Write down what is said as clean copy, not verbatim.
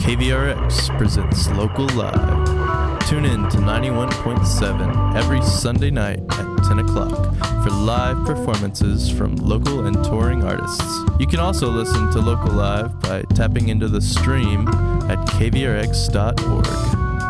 KVRX presents Local Live. Tune in to 91.7 every Sunday night at 10 o'clock for live performances from local and touring artists. You can also listen to Local Live by tapping into the stream at kvrx.org.